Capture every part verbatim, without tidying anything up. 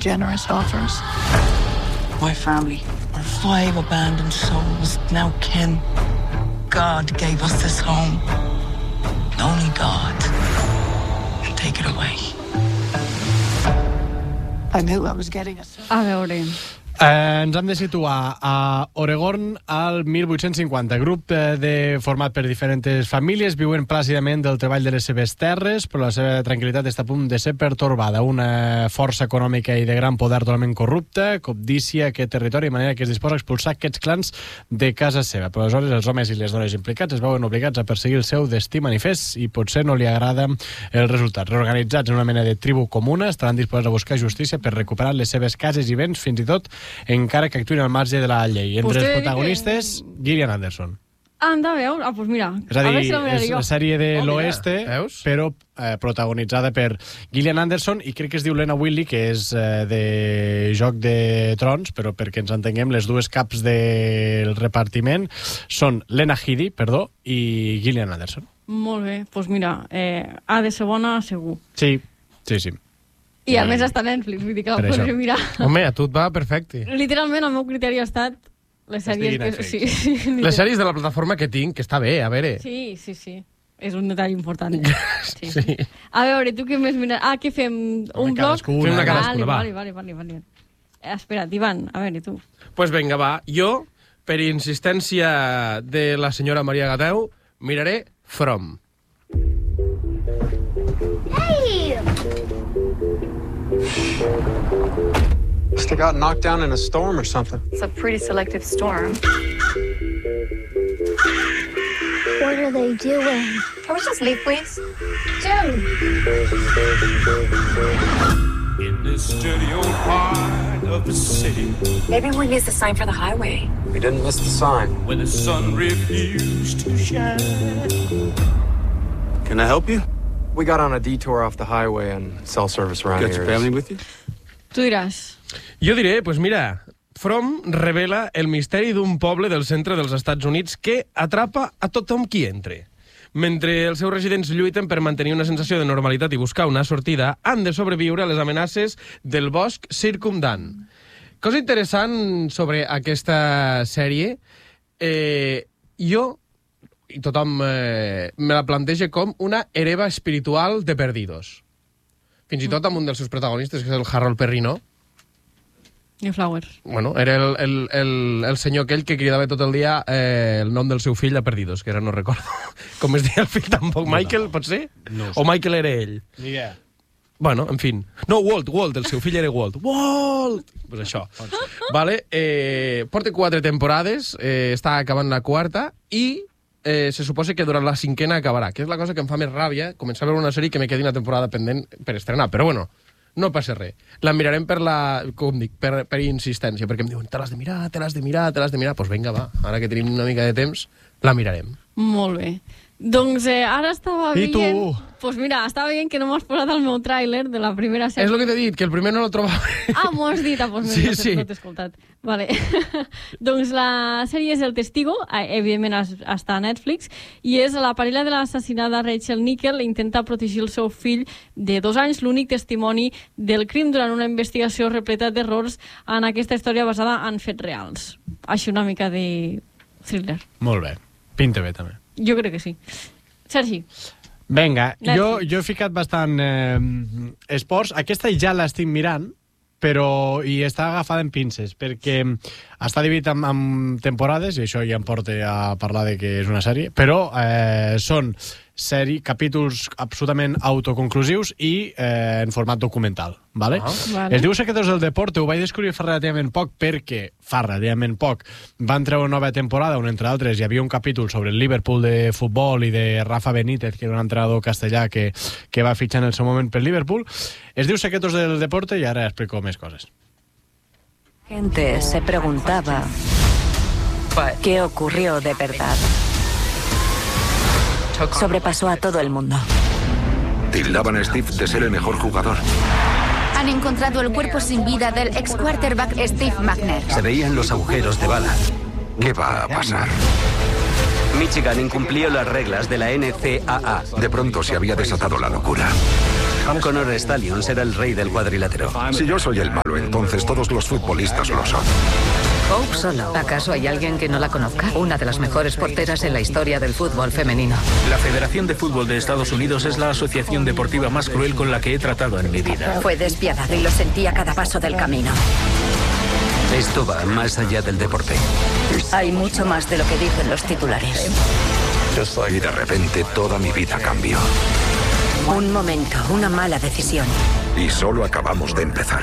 generous offers. My family, our five abandoned souls, now kin. God gave us this home. Only God can take it away. I knew I was getting a... A veure... Eh, ens hem de situar a Oregon al mil vuit-cents cinquanta. Grup eh, de, format per diferents famílies, viuen plàcidament del treball de les seves terres, però la seva tranquil·litat està a punt de ser pertorbada. Una força econòmica i de gran poder totalment corrupta cobdícia aquest territori, de manera que es disposa a expulsar aquests clans de casa seva. Però aleshores els homes i les dones implicats es veuen obligats a perseguir el seu destí manifest i potser no li agrada el resultat. Reorganitzats en una mena de tribu comuna, estaran disposats a buscar justícia per recuperar les seves cases i béns, fins i tot encara que actuïn al marge de la llei. Entre els protagonistes, que... Gillian Anderson. Anda, veus? Ah, doncs mira. És a dir, a veure si la és jo. la sèrie de oh, l'oeste, però eh, protagonitzada per Gillian Anderson i crec que es diu Lena Whitley, que és eh, de Joc de Trons, però perquè ens entenguem, les dues caps del repartiment són Lena Headey, perdó, i Gillian Anderson. Molt bé, doncs mira, eh, ha de ser bona segur. Sí, sí, sí. I a més està a Netflix, vull dir que la podré mirar. Home, a tu et va perfecte. Literalment, el meu criteri ha estat les sèries... Que... Sí, sí, les sèries de la plataforma que tinc, que està bé, a veure. Sí, sí, sí. És un detall important. Sí, sí. A veure, tu què més mires? Ah, què fem? Un bloc? Fem una cadascuna, va. Vale, vale, vale, vale. Espera't, Ivan, a veure, tu. Doncs pues vinga, va. Jo, per insistència de la senyora Maria Gateu, miraré From. Hey! Must have got knocked down in a storm or something. It's a pretty selective storm. What are they doing? Can we just leave, please? Dude! In this dirty old part of the city. Maybe we missed the sign for the highway. We didn't miss the sign. Where the sun refused to shine. Can I help you? We got on a detour off the highway and cell service around Got here. your family with you? Tu diràs. Jo diré, doncs pues mira, From revela el misteri d'un poble del centre dels Estats Units que atrapa a tothom qui entre. Mentre els seus residents lluiten per mantenir una sensació de normalitat i buscar una sortida, han de sobreviure a les amenaces del bosc circumdant. Cosa interessant sobre aquesta sèrie, eh, jo, i tothom eh, me la planteja com una hereva espiritual de Perdidos. Fins i tot amb un dels seus protagonistes, que és el Harold Perrineau. I Flowers. Bueno, era el, el, el, el senyor aquell que cridava tot el dia eh, el nom del seu fill a Perdidos, que ara no recordo com es deia el fill tampoc. Michael, pot ser? No sé. O Michael era ell? Ni idea. Bueno, en fin. No, Walt, Walt, el seu fill era Walt. Walt! Pues això. Vale, eh, porta quatre temporades, eh, està acabant la quarta i eh, se suposa que durant la cinquena acabarà, que és la cosa que em fa més ràbia, començar a veure una sèrie que me quedi una temporada pendent per estrenar. Però bueno, no passa res. La mirarem per la, com dic, per, per insistència, perquè em diuen, te l'has de mirar, te l'has de mirar, te l'has de mirar. Doncs pues vinga, va, ara que tenim una mica de temps, la mirarem. Molt bé. Doncs eh, ara estava I veient... tu? Pues mira, estava veient que no m'has posat el meu tràiler de la primera sèrie. És el que t'he dit, que el primer no el trobava. Ah, m'ho has dit, ah, doncs Sí, no, sí. no t'he escoltat. Vale. Doncs la sèrie és El Testigo, evidentment es- està a Netflix, i és la parella de l'assassinada Rachel Nickel intenta protegir el seu fill de dos anys, l'únic testimoni del crim durant una investigació repleta d'errors en aquesta història basada en fets reals. Així una mica de thriller. Molt bé. Pinta bé, també. Jo crec que sí. Sergi. Vinga, jo, Netflix. jo he ficat bastant eh, esports. Aquesta ja l'estic mirant, però i està agafada en pinces, perquè està dividit en, en temporades, i això ja em porta a parlar de que és una sèrie, però eh, són sèrie, capítols absolutament autoconclusius i eh, en format documental. Vale? Ah, vale. Es diu Secretos del Deporte, ho vaig descobrir fa relativament poc perquè, fa relativament poc, van treure una nova temporada on, entre altres, hi havia un capítol sobre el Liverpool de futbol i de Rafa Benítez, que era un entrenador castellà que, que va fitxar en el seu moment pel Liverpool. Es diu Secretos del Deporte i ara explico més coses. Gente se preguntaba qué ocurrió de verdad. Sobrepasó a todo el mundo. Tildaban a Steve de ser el mejor jugador. Han encontrado el cuerpo sin vida del ex quarterback Steve McNair. Se veían los agujeros de bala. ¿Qué va a pasar? Michigan incumplió las reglas de la N C A A. De pronto se había desatado la locura. Connor Stallions era el rey del cuadrilátero. Si yo soy el malo, entonces todos los futbolistas lo son. Hope Solo. ¿Acaso hay alguien que no la conozca? Una de las mejores porteras en la historia del fútbol femenino. La Federación de Fútbol de Estados Unidos es la asociación deportiva más cruel con la que he tratado en mi vida. Fue despiadado y lo sentí a cada paso del camino. Esto va más allá del deporte. Hay mucho más de lo que dicen los titulares. Y de repente toda mi vida cambió. Un momento, una mala decisión. Y solo acabamos de empezar.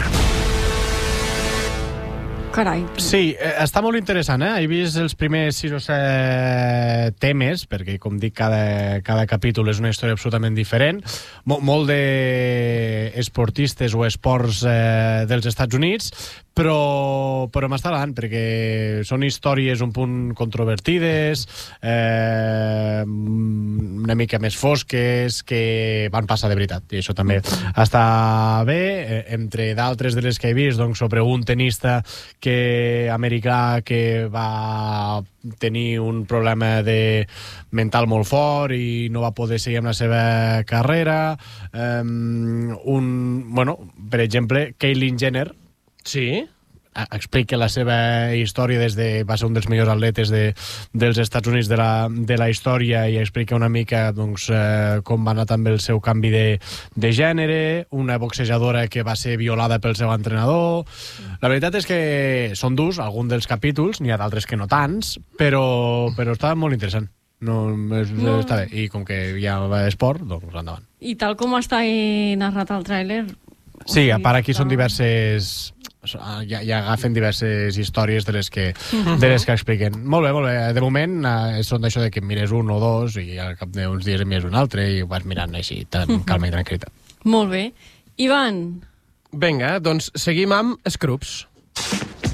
Carai. Sí, eh, està molt interessant, eh? He vist els primers sis o set temes, perquè, com dic, cada, cada capítol és una història absolutament diferent. Mo, molt d'esportistes o esports eh, dels Estats Units, però, però m'està agradant, perquè són històries un punt controvertides, eh, una mica més fosques, que van passar de veritat, i això també està bé. Eh, entre d'altres de les que he vist, doncs, sobre un tenista que americà que va tenir un problema de mental molt fort i no va poder seguir amb la seva carrera. Um, un, bueno, per exemple, Caitlyn Jenner. Sí? Explica la seva història des de... va ser un dels millors atletes de, dels Estats Units de la, de la història, i explica una mica, doncs, eh, com va anar també el seu canvi de, de gènere, una boxejadora que va ser violada pel seu entrenador. La veritat és que són durs, alguns dels capítols, n'hi ha d'altres que no tants, però, però està molt interessant. No, és, no. Està bé. I com que hi ha esport, doncs endavant. I tal com està narrat el tràiler... Sí, a part aquí són diverses... Ja, ja agafen diverses històries de les que, de les que expliquen. Molt bé, molt bé. De moment eh, són d'això de que mires un o dos i al cap d'uns dies en mires un altre i ho vas mirant així, tan calma i tranquil·litat. Molt bé. Ivan. Vinga, doncs seguim amb Scrubs.